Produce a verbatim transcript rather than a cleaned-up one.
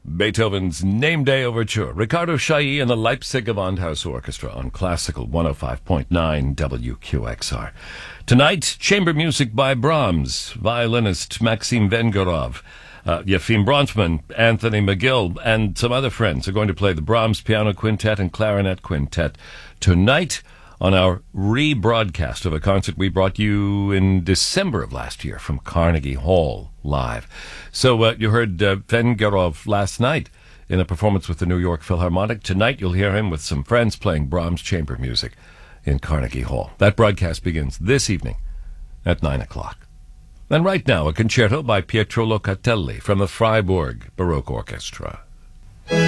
Beethoven's Name Day Overture. Ricardo Chailly and the Leipzig Gewandhaus Orchestra on Classical one oh five point nine W Q X R. Tonight, chamber music by Brahms, violinist Maxim Vengerov, uh, Yefim Bronfman, Anthony McGill, and some other friends are going to play the Brahms Piano Quintet and Clarinet Quintet tonight on our rebroadcast of a concert we brought you in December of last year from Carnegie Hall live. So uh, you heard uh, Vengerov last night in a performance with the New York Philharmonic. Tonight you'll hear him with some friends playing Brahms chamber music in Carnegie Hall. That broadcast begins this evening at nine o'clock. And right now, a concerto by Pietro Locatelli from the Freiburg Baroque Orchestra.